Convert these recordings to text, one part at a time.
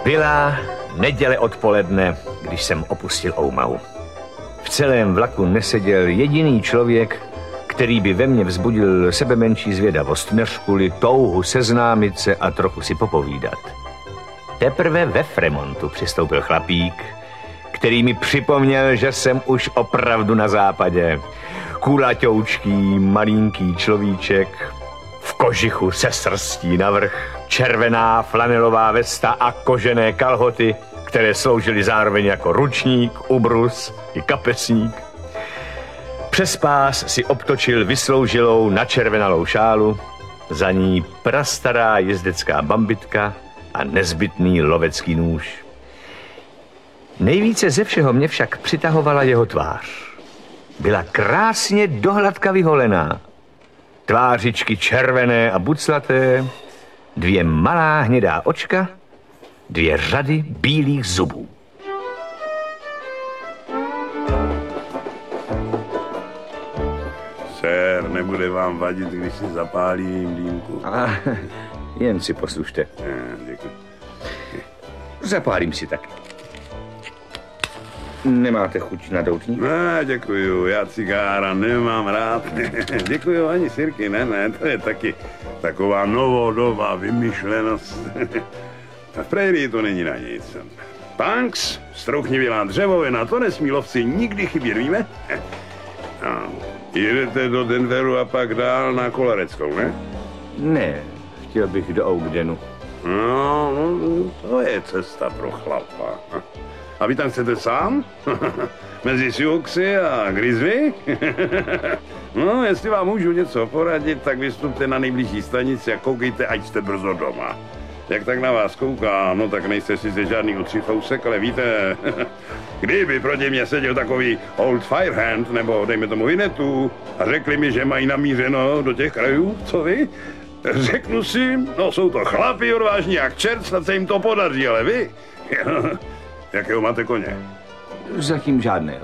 Byla neděle odpoledne, když jsem opustil Oumahu. V celém vlaku neseděl jediný člověk, který by ve mně vzbudil sebemenší zvědavost, než kvůli touhu seznámit se a trochu si popovídat. Teprve ve Fremontu přistoupil chlapík, který mi připomněl, že jsem už opravdu na západě. Kulaťoučký, malinký človíček, v kožichu se srstí navrch, červená flanelová vesta a kožené kalhoty, které sloužily zároveň jako ručník, ubrus i kapesník. Přes pás si obtočil vysloužilou načervenalou šálu, za ní prastará jezdecká bambitka a nezbytný lovecký nůž. Nejvíce ze všeho mě však přitahovala jeho tvář. Byla krásně dohladka vyholená. Tvářičky červené a buclaté, dvě malá hnědá očka, dvě řady bílých zubů. Sér, nebude vám vadit, když si zapálím dýmku. A jen si poslušte. Děkuji. Zapálím si taky. Nemáte chuť na doutník? Ne, děkuju, já cigára nemám rád. Děkuju ani sirky, ne, to je taky taková novodobá vymyšlenost. A v prérii to není na nic. Punks, strouchnivělá dřevovina, to nesmí lovci nikdy chybět, víme? No, jedete do Denveru a pak dál na Kolareckou, ne? Ne, chtěl bych do Ogdenu. No, to je cesta pro chlapa. A vy tam chcete sám? Mezi Sioux a Grizzly? No, jestli vám můžu něco poradit, tak vystupte na nejbližší stanici a koukejte, ať jste brzo doma. Jak tak na vás kouká, no tak nejste sice žádný utřifousek, ale víte, kdyby proti mě seděl takový old firehand, nebo dejme tomu Vinetu, a řekli mi, že mají namířeno do těch krajů, co vy? Řeknu si, no jsou to chlapi odvážní jak čert, snad se jim to podaří, ale vy? Jakého máte koně? Zatím žádného.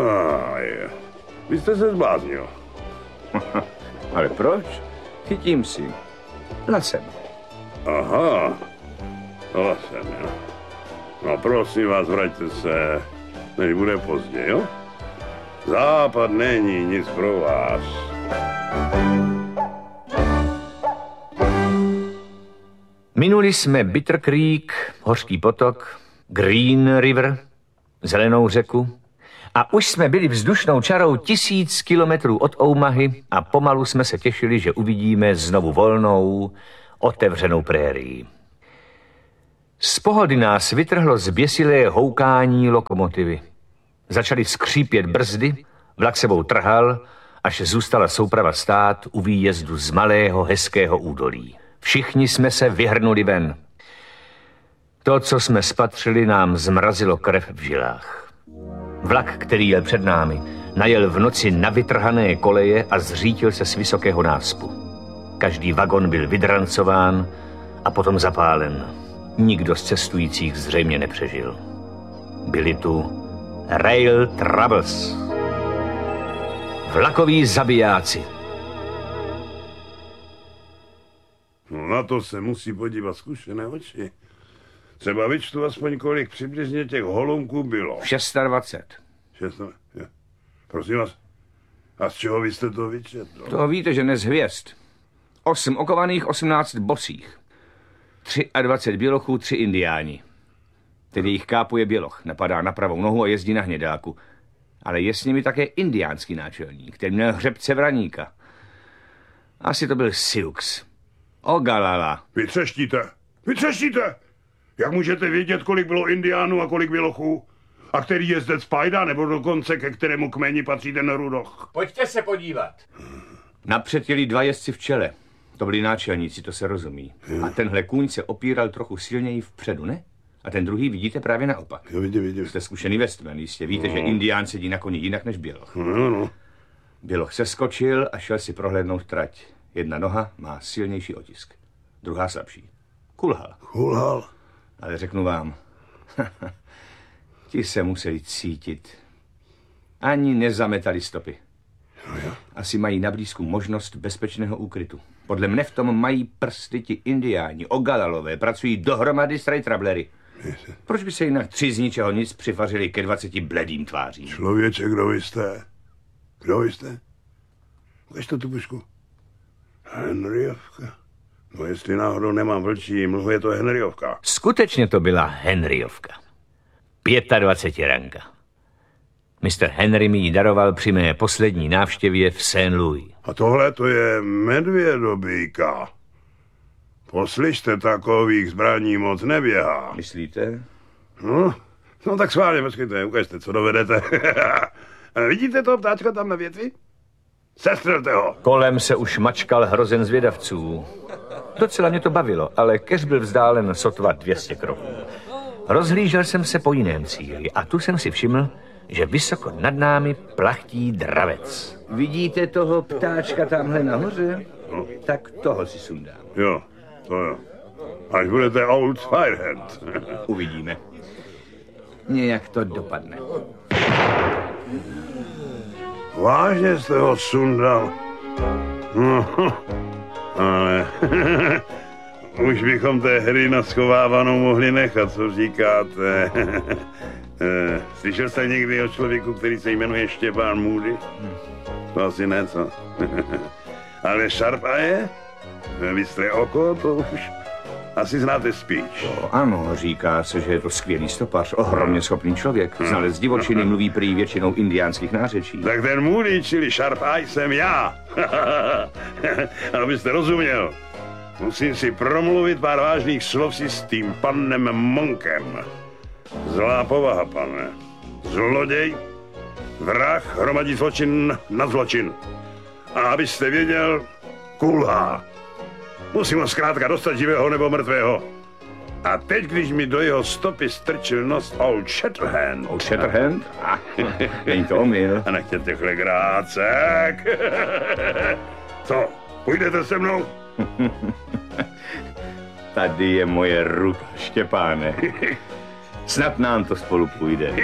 Vy jste se zbláznil. Ale proč? Chytím si. Lasem. Aha, lasem, jo. No prosím vás, vraťte se, než bude pozdě, jo? Západ není nic pro vás. Minuli jsme Bitter Creek, Hořký potok, Green River, Zelenou řeku a už jsme byli vzdušnou čarou 1000 kilometrů od Oumahy a pomalu jsme se těšili, že uvidíme znovu volnou, otevřenou prérii. Z pohody nás vytrhlo zběsilé houkání lokomotivy. Začaly skřípět brzdy, vlak sebou trhal, až zůstala souprava stát u výjezdu z malého hezkého údolí. Všichni jsme se vyhrnuli ven. To, co jsme spatřili, nám zmrazilo krev v žilách. Vlak, který jel před námi, najel v noci na vytrhané koleje a zřítil se z vysokého náspu. Každý vagon byl vydrancován a potom zapálen. Nikdo z cestujících zřejmě nepřežil. Byli tu Rail Troubles. Vlakoví zabijáci. No na to se musí podívat zkušené oči. Třeba vyčtu aspoň kolik přibližně těch holunků bylo. 26. Prosím vás, a z čeho vy jste to vyčetl? To víte, že ne z hvězd. 8 okovaných, 18 bosých. 23 bělochů, 3 indiáni. Tedy jich kápuje běloch, napadá na pravou nohu a jezdí na hnědáku. Ale je s nimi také indiánský náčelník, který měl hřebce vraníka. Asi to byl Sioux. Ogalala. Vytřeštíte! Jak můžete vědět, kolik bylo indiánů a kolik bělochů? A který jezdec pajda, nebo dokonce ke kterému kmeni patří ten rudoch? Pojďte se podívat. Napřed jeli 2 jezdci v čele. To byli náčelníci, to se rozumí. A tenhle kůň se opíral trochu silněji vpředu, ne? A ten druhý vidíte právě naopak. Jo, vidím. Jste zkušený westman, jistě víte, že indián sedí na koni jinak než běloch. No. Běloch se skočil a šel si prohlédnout trať. Jedna noha má silnější otisk, druhá slabší. Kulhal. Ale řeknu vám, ti se museli cítit. Ani nezametali stopy. Asi mají na blízku možnost bezpečného úkrytu. Podle mne v tom mají prsty ti indiáni, ogalalové, pracují dohromady s trajtrablery. Proč by se jinak 3 z ničeho nic přivařili ke 20 bledým tvářím? Člověče, kdo vy jste? Kdo vy jste? Ukaž to tu pušku. Henryovka. No jestli náhodou nemám vlčí mluvu, je to Henryovka. Skutečně to byla Henryovka. 25 ranka. Mr. Henry mi ji daroval při mé poslední návštěvě v St. Louis. A tohle to je medvědobíka. Poslyšte, takových zbraní moc neběhá. Myslíte? No tak schválně, počkejte, ukažte, co dovedete. Vidíte toho ptáčka tam na větvi? Sestřelte ho. Kolem se už mačkal hrozen zvědavců. Docela mě to bavilo, ale keř byl vzdálen sotva 200 kroků. Rozhlížel jsem se po jiném cíli a tu jsem si všiml, že vysoko nad námi plachtí dravec. Vidíte toho ptáčka tamhle nahoře? No. Tak toho si sundám. Jo, to jo. Až budete Old Firehand. Uvidíme. Nějak to dopadne. Vážně jste ho sundal? No, ale už bychom té hry na schovávanou mohli nechat, co říkáte. Slyšel jste někdy o člověku, který se jmenuje Štěpán Moody? To asi ne, co? Ale Sharp Eye? Bystré oko, to už asi znáte spíš. Ano, říká se, že je to skvělý stopař, ohromně schopný člověk. Znalec divočiny, mluví prý většinou indiánských nářečí. Tak ten Moody, čili Sharp Eye, jsem já. Abyste rozuměl, musím si promluvit pár vážných slov si s tím panem Monkem. Zlá povaha, pane. Zloděj, vrah, hromadí zločin na zločin. A abyste věděl, kulhá. Musím ho zkrátka dostat živého nebo mrtvého. A teď, když mi do jeho stopy strčil nos Old Shatterhand. Old Shatterhand? Není to omyl. A nechtěte chlegrácek. Co, půjdete se mnou? Tady je moje ruka, Štěpáne. Snad nám to spolu půjde.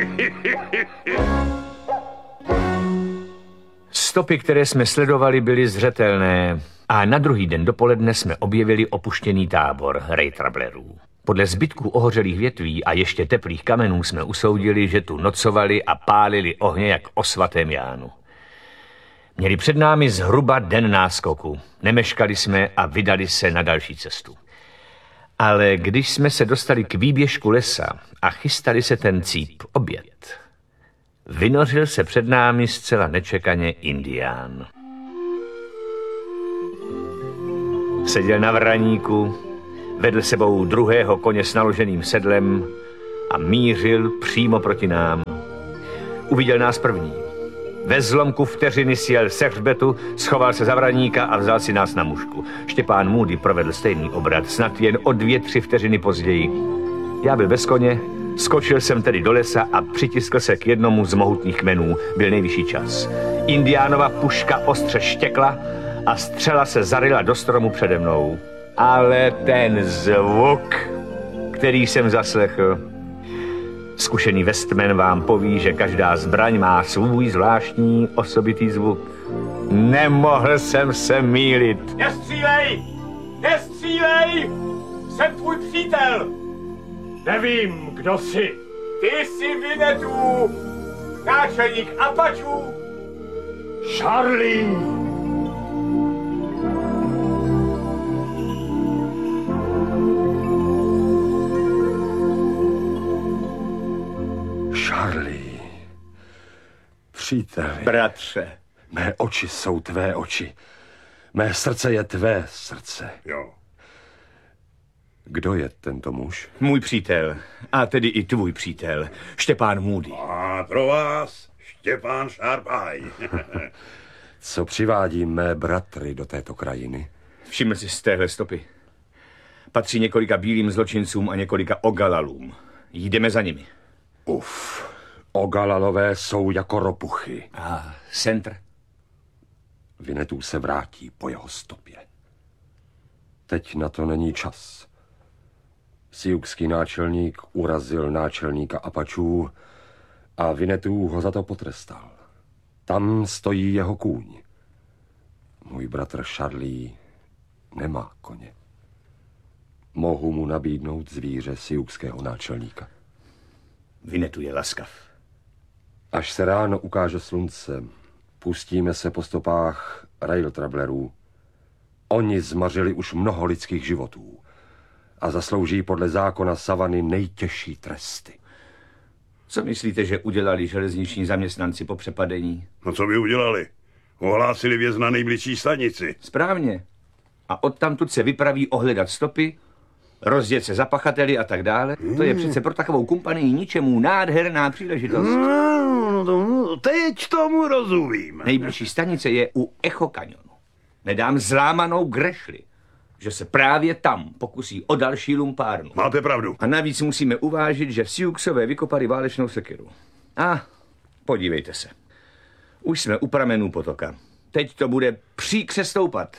Stopy, které jsme sledovali, byly zřetelné a na druhý den dopoledne jsme objevili opuštěný tábor rejtrablerů. Podle zbytků ohořelých větví a ještě teplých kamenů jsme usoudili, že tu nocovali a pálili ohně jak o svatém Jánu. Měli před námi zhruba den náskoku. Nemeškali jsme a vydali se na další cestu. Ale když jsme se dostali k výběžku lesa a chystali se ten cíp oběd, vynořil se před námi zcela nečekaně indián. Seděl na vraníku, vedl sebou druhého koně s naloženým sedlem a mířil přímo proti nám. Uviděl nás první. Ve zlomku vteřiny sjel se hřbetu, schoval se za vraníka a vzal si nás na mušku. Štěpán Moody provedl stejný obrat, snad jen o 2-3 vteřiny později. Já byl bez koně, skočil jsem tedy do lesa a přitiskl se k jednomu z mohutných kmenů. Byl nejvyšší čas. Indiánova puška ostře štěkla a střela se zaryla do stromu přede mnou. Ale ten zvuk, který jsem zaslechl... Zkušený Westman vám poví, že každá zbraň má svůj zvláštní osobitý zvuk. Nemohl jsem se mýlit. Nestřílej! Nestřílej! Jsem tvůj přítel! Nevím, kdo jsi. Ty jsi Winnetou, náčelník Apachů. Charlie! Charlie, příteli, Bratře. mé oči jsou tvé oči. Mé srdce je tvé srdce. Jo. Kdo je tento muž? Můj přítel, a tedy i tvůj přítel, Štěpán Moody. A pro vás Štěpán Sharp Eye. Co přivádí mé bratry do této krajiny? Všiml jsi z téhle stopy. Patří několika bílým zločincům a několika ogalalům. Jdeme za nimi. Ogalalové jsou jako ropuchy. A centr? Winnetou se vrátí po jeho stopě. Teď na to není čas. Siouxský náčelník urazil náčelníka Apachů a Winnetou ho za to potrestal. Tam stojí jeho kůň. Můj bratr Charlie nemá koně. mohu mu nabídnout zvíře siukského náčelníka. Vinetu je laskav. Až se ráno ukáže slunce, pustíme se po stopách rail travelerů. Oni zmařili už mnoho lidských životů a zaslouží podle zákona savany nejtěžší tresty. Co myslíte, že udělali železniční zaměstnanci po přepadení? No co by udělali? Ohlásili věz na nejbližší stanici. Správně. A odtamtud se vypraví ohledat stopy, rozjet se za pachateli a tak dále. To je přece pro takovou kumpanii ničemu nádherná příležitost. No, teď tomu rozumím. Nejbližší stanice je u Echo Canyonu. Nedám zlámanou grešli, že se právě tam pokusí o další lumpárnu. Máte pravdu. A navíc musíme uvážit, že Siouxové vykopali válečnou sekeru. A podívejte se. Už jsme u pramenů potoka. Teď to bude příkře stoupat.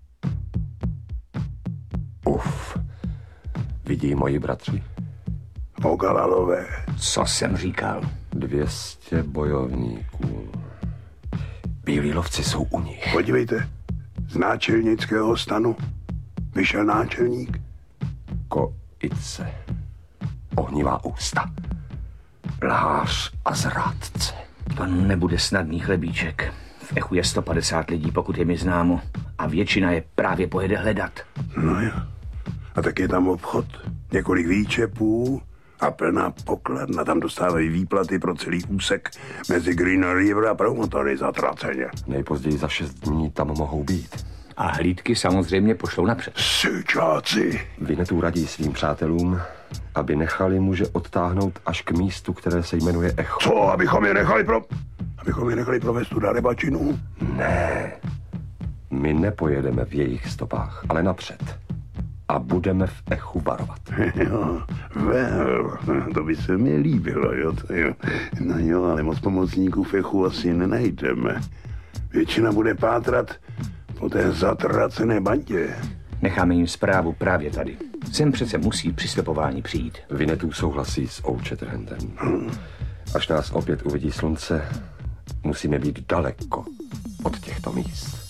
Uf, vidí moji bratři. Ogalalové. Co jsem říkal? 200 bojovníků. Bílí lovci jsou u nich. Podívejte, z náčelnického stanu vyšel náčelník. Koice. Ohnivá ústa. Lhář a zrádce. To nebude snadný chlebíček. V Echu je 150 lidí, pokud je mi známo. A většina je právě pojede hledat. No jo. A tak je tam obchod. Několik výčepů a plná pokladna. Tam dostávají výplaty pro celý úsek mezi Green River a promotory zatraceně. Nejpozději za 6 dní tam mohou být. A hlídky samozřejmě pošlou napřed. Syčáci. Vinetu radí svým přátelům, aby nechali muže odtáhnout až k místu, které se jmenuje Echo. Co, abychom je nechali provést tu darebačinu? Ne, my nepojedeme v jejich stopách, ale napřed. A budeme v Echu varovat. Jo, to by se mi líbilo, jo, to jo. No jo, ale moc pomocníků v Echu asi nenajdeme. Většina bude pátrat po té zatracené bandě. Necháme jim zprávu právě tady. Sem přece musí při stopování přijít. Vinetu souhlasí s Ouchethandem. Až nás opět uvidí slunce, musíme být daleko od těchto míst.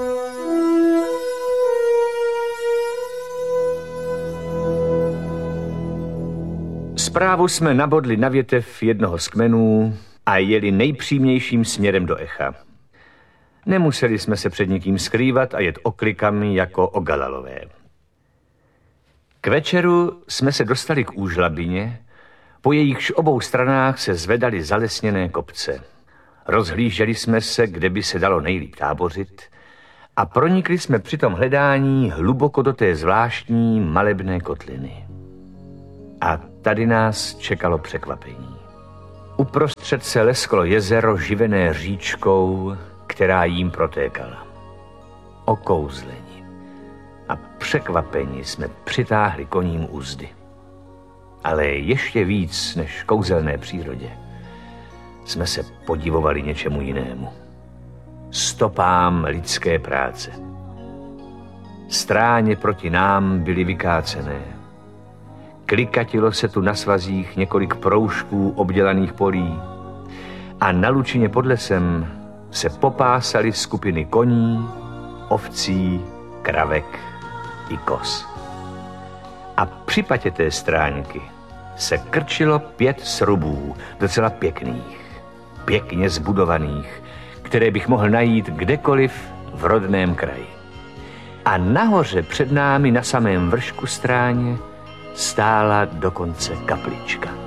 Zprávu jsme nabodli na větev jednoho z kmenů a jeli nejpřímějším směrem do Echa. Nemuseli jsme se před nikým skrývat a jet oklikami jako Ogalalové. K večeru jsme se dostali k úžlabině, po jejichž obou stranách se zvedaly zalesněné kopce. Rozhlíželi jsme se, kde by se dalo nejlíp tábořit a pronikli jsme při tom hledání hluboko do té zvláštní malebné kotliny. A tady nás čekalo překvapení. Uprostřed se lesklo jezero živené říčkou, která jím protékala. Okouzleni a překvapeni jsme přitáhli koním uzdy. Ale ještě víc než kouzelné přírodě jsme se podivovali něčemu jinému. Stopám lidské práce. Stráně proti nám byly vykácené. Klikatilo se tu na svazích několik proužků obdělaných polí a na lučině pod lesem se popásaly skupiny koní, ovcí, kravek i koz. A při patě té stránky se krčilo 5 srubů, docela pěkných, pěkně zbudovaných, které bych mohl najít kdekoliv v rodném kraji. A nahoře před námi na samém vršku stráně stála dokonce kaplička.